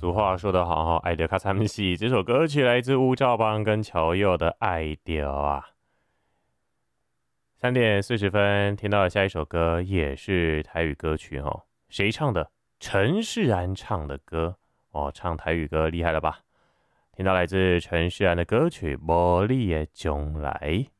俗话说得好，爱的卡惨戏。这首歌曲来自吴兆邦跟乔佑的《爱丢》啊。3:40，听到的下一首歌也是台语歌曲哦，谁唱的？陈势安唱的歌哦，唱台语歌厉害了吧？听到来自陈势安的歌曲《无你的将来》。